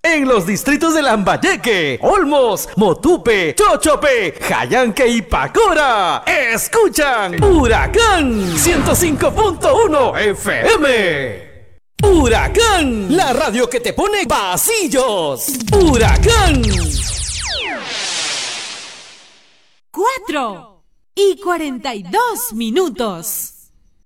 En los distritos de Lambayeque, Olmos, Motupe, Chochope, Jayanque y Pacora, escuchan Huracán 105.1 FM. Huracán, la radio que te pone pasillos. Huracán. 4:42.